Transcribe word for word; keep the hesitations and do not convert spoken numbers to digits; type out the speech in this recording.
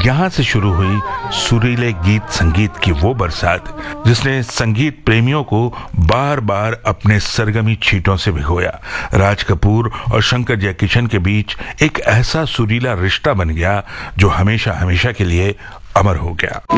यहाँ से शुरू हुई सुरीले गीत संगीत की वो बरसात जिसने संगीत प्रेमियों को बार बार अपने सरगमी छींटों से भिगोया। राज कपूर और शंकर जयकिशन के बीच एक ऐसा सुरीला रिश्ता बन गया जो हमेशा हमेशा के लिए अमर हो गया।